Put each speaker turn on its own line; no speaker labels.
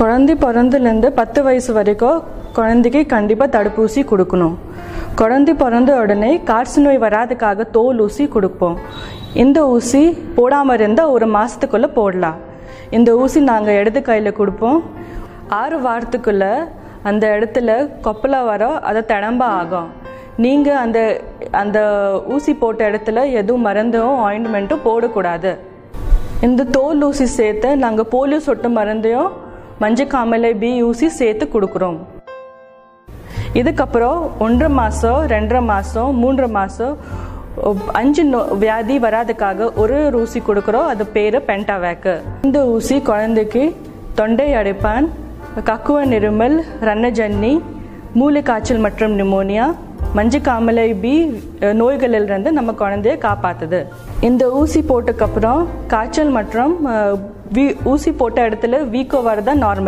குழந்தை பிறந்துலேருந்து 10 வயசு வரைக்கும் குழந்தைக்கு கண்டிப்பாக தடுப்பூசி கொடுக்கணும். குழந்தை பிறந்த உடனே காய்ச்ச நோய் வராதுக்காக தோல் ஊசி கொடுப்போம். இந்த ஊசி போடாமல் இருந்தால் 1 மாதத்துக்குள்ளே போடலாம். இந்த ஊசி நாங்கள் இடது கையில் கொடுப்போம். 6 வாரத்துக்குள்ளே அந்த இடத்துல கொப்பலா வரோம், அதை திடம்ப ஆகும். நீங்கள் அந்த ஊசி போட்ட இடத்துல எதுவும் மருந்தும் ஆயின்மெண்ட்டும் போடக்கூடாது. இந்த தோல் ஊசி சேர்த்து நாங்கள் போலியோ சொட்டு மருந்தையும் மஞ்சக்காமலை பி ஊசி சேர்த்து கொடுக்குறோம். இதுக்கப்புறம் 1.5 மாதம் 2.5 மாதம் 3 மாதம் 5 வியாதி வராதுக்காக ஒரு ஊசி கொடுக்குறோம். அது பேர் பென்டாவேக்கு. இந்த ஊசி குழந்தைக்கு தொண்டை அடைப்பான், கக்குவ இருமல், ரன்னஜன்னி, மூளை காய்ச்சல் மற்றும் நிமோனியா, மஞ்சக்காமலை பி நோய்களிலிருந்து நம்ம குழந்தைய காப்பாற்றுது. இந்த ஊசி போட்டதுக்கப்புறம் காய்ச்சல் மற்றும் ஊசி போட்ட இடத்துல வீக்கோ வரதான் நார்மல்.